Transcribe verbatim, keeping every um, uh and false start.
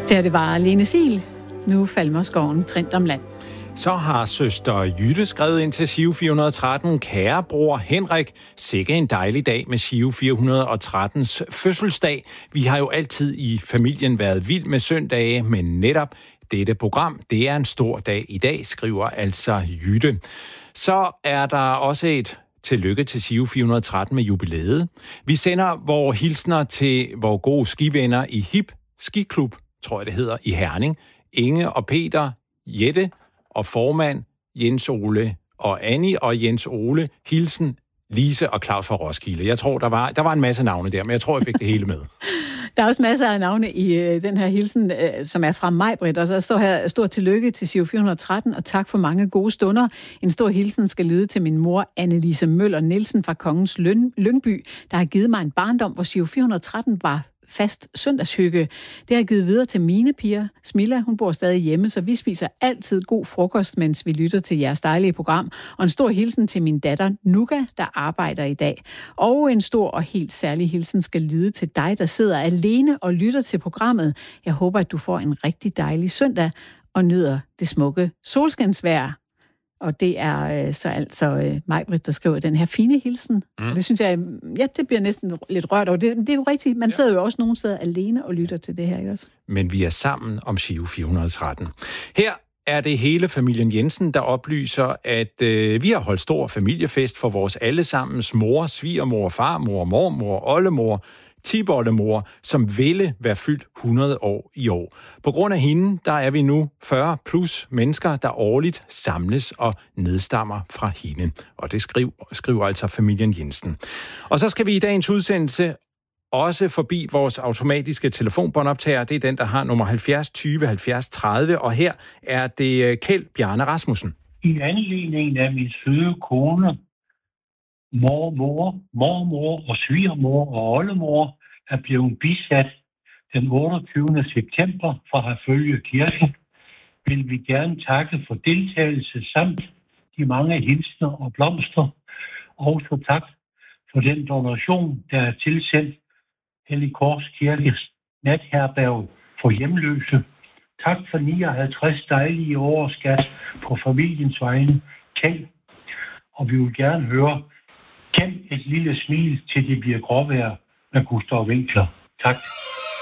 Der det var Lene Sil. Nu falmer skoven trindt om land. Så har søster Jytte skrevet ind til Giro fire hundrede og tretten. Kære bror Henrik, sikke en dejlig dag med Giro fire hundrede og trettens fødselsdag. Vi har jo altid i familien været vild med søndage, men netop dette program, det er en stor dag i dag, skriver altså Jytte. Så er der også et tillykke til Giro fire hundrede og tretten med jubilæet. Vi sender vores hilsner til vores gode skivenner i Hip Skiklub, tror jeg det hedder, i Herning. Inge og Peter, Jette og formand Jens Ole og Annie og Jens Ole. Hilsen Lise og Claus fra Roskilde. Jeg tror, der var, der var en masse navne der, men jeg tror, jeg fik det hele med. Der er også masser af navne i øh, den her hilsen, øh, som er fra Maj-Britt, og så står her stor tillykke til Giro fire hundrede og tretten, og tak for mange gode stunder. En stor hilsen skal lyde til min mor, Annelise Møller Nielsen fra Kongens Løn- Lyngby, der har givet mig en barndom, hvor Giro fire hundrede og tretten var fast søndagshygge. Det har givet videre til mine piger. Smilla, hun bor stadig hjemme, så vi spiser altid god frokost, mens vi lytter til jeres dejlige program. Og en stor hilsen til min datter Nuka, der arbejder i dag. Og en stor og helt særlig hilsen skal lyde til dig, der sidder alene og lytter til programmet. Jeg håber, at du får en rigtig dejlig søndag og nyder det smukke solskinsvejr. Og det er øh, så altså øh, Maj-Britt, der skriver den her fine hilsen. Mm. Og det synes jeg, ja, det bliver næsten lidt rørt over. Det, det er jo rigtigt. Man sidder jo også nogle steder alene og lytter til det her, ikke også? Men vi er sammen om Giro fire hundrede og tretten. Her er det hele familien Jensen, der oplyser, at øh, vi har holdt stor familiefest for vores allesammens mor, svigermor, farmor, mormor, oldemor, tipoldemor, som ville være fyldt hundrede år i år. På grund af hende, der er vi nu fyrre plus mennesker, der årligt samles og nedstammer fra hende. Og det skriver, skriver altså familien Jensen. Og så skal vi i dagens udsendelse også forbi vores automatiske telefonbåndoptager. Det er den, der har nummer halvfjerds tyve halvfjerds tredive, og her er det Kjeld Bjarne Rasmussen. I anledningen af min søde kone, mormor, mormor og svigermor og oldemor er blevet bisat den otteogtyvende september fra Herfølge Kirke, vil vi gerne takke for deltagelse samt de mange hilsner og blomster. Og så tak for den donation, der er tilsendt Hellig Kors Kirkes natherberg for hjemløse. Tak for nioghalvtreds dejlige år skat på familiens vegne. Kjeld. Og vi vil gerne høre Kend et lille smil, til det bliver gråvejr med Gustav Winkler. Tak.